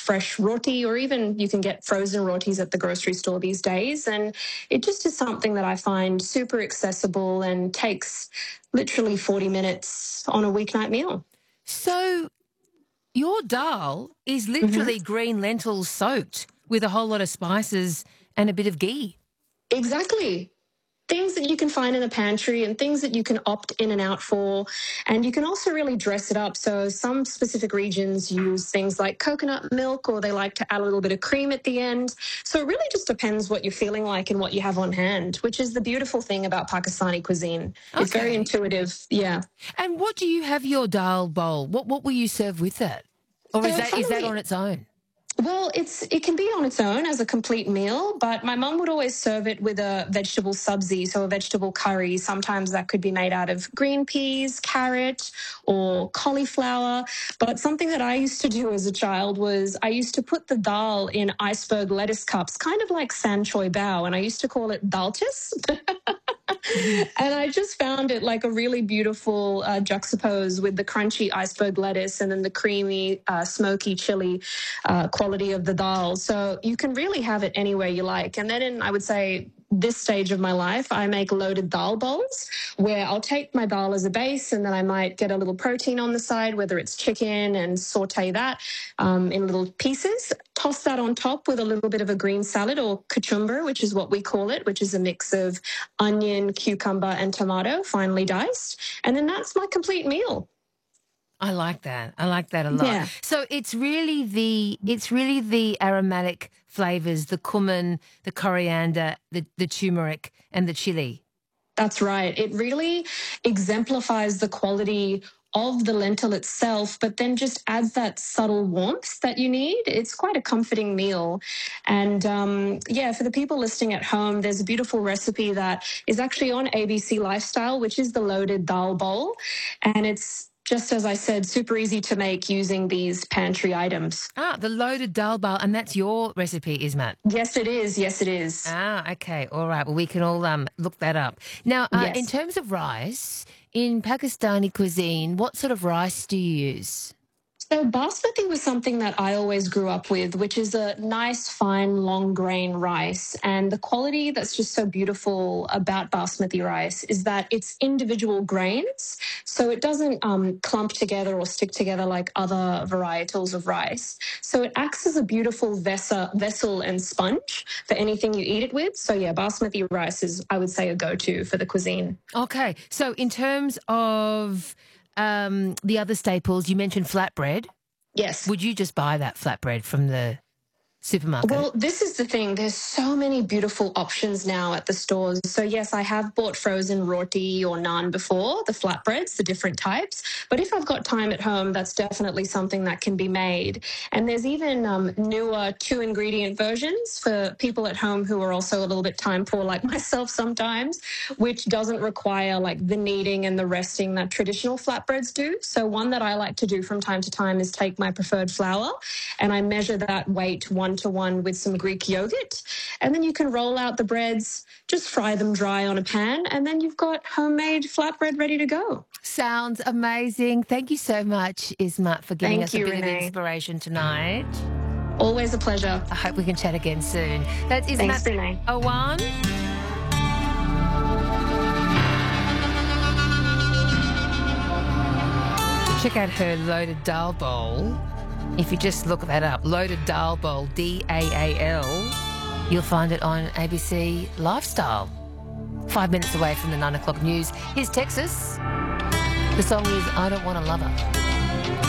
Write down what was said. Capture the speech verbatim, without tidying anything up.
fresh roti, or even you can get frozen rotis at the grocery store these days. And it just is something that I find super accessible and takes literally forty minutes on a weeknight meal. So your dal is Mm-hmm. literally green lentils soaked with a whole lot of spices and a bit of ghee. Exactly. Things that you can find in the pantry and things that you can opt in and out for. And you can also really dress it up. So some specific regions use things like coconut milk, or they like to add a little bit of cream at the end. So it really just depends what you're feeling like and what you have on hand, which is the beautiful thing about Pakistani cuisine. It's very Okay. intuitive. Yeah. And what do you have your dal bowl? What what will you serve with it? Or is So that is that funnily- on its own? Well, it's it can be on its own as a complete meal, but my mum would always serve it with a vegetable subzi, so a vegetable curry. Sometimes that could be made out of green peas, carrot, or cauliflower. But something that I used to do as a child was I used to put the dal in iceberg lettuce cups, kind of like san choy bao, and I used to call it dalchis. And I just found it like a really beautiful uh, juxtapose with the crunchy iceberg lettuce and then the creamy, uh, smoky chili uh, quality of the dal. So you can really have it anywhere you like. And then in, I would say, this stage of my life, I make loaded dal bowls where I'll take my dal as a base and then I might get a little protein on the side, whether it's chicken, and saute that um, in little pieces, toss that on top with a little bit of a green salad, or kachumber, which is what we call it, which is a mix of onion, cucumber, and tomato, finely diced. And then that's my complete meal. I like that. I like that a lot. Yeah. So it's really the it's really the aromatic flavors, the cumin, the coriander, the, the turmeric, and the chili. That's right. It really exemplifies the quality of the lentil itself, but then just adds that subtle warmth that you need. It's quite a comforting meal. And um, yeah, for the people listening at home, there's a beautiful recipe that is actually on A B C Lifestyle, which is the loaded dal bowl. And it's just, as I said, super easy to make using these pantry items. Ah, the loaded dal bowl, and that's your recipe, Ismat? Yes, it is. Yes, it is. Ah, okay. All right. Well, we can all um look that up. Now, uh, Yes. in terms of rice, in Pakistani cuisine, what sort of rice do you use? So basmati was something that I always grew up with, which is a nice, fine, long grain rice. And the quality that's just so beautiful about basmati rice is that it's individual grains. So it doesn't um, clump together or stick together like other varietals of rice. So it acts as a beautiful vessel, vessel and sponge for anything you eat it with. So yeah, basmati rice is, I would say, a go-to for the cuisine. Okay. So in terms of um, the other staples, you mentioned flatbread. Yes. Would you just buy that flatbread from the supermarket? Well, this is the thing. There's so many beautiful options now at the stores. So, yes, I have bought frozen roti or naan before, the flatbreads, the different types. But if I've got time at home, that's definitely something that can be made. And there's even um, newer two-ingredient versions for people at home who are also a little bit time poor, like myself sometimes, which doesn't require like the kneading and the resting that traditional flatbreads do. So one that I like to do from time to time is take my preferred flour and I measure that weight one to one with some Greek yogurt. And then you can roll out the breads, just fry them dry on a pan, and then you've got homemade flatbread ready to go. Sounds amazing. Thank you so much, Ismat, for giving Thank us you, a bit Renee. of inspiration tonight. Always a pleasure. I hope we can chat again soon. That's Thanks, Ismat Renee. Awan. Check out her loaded dal bowl. If you just look that up, loaded dal bowl, D A A L, you'll find it on A B C Lifestyle. Five minutes away from the nine o'clock news. Here's Texas. The song is I Don't Want a Lover.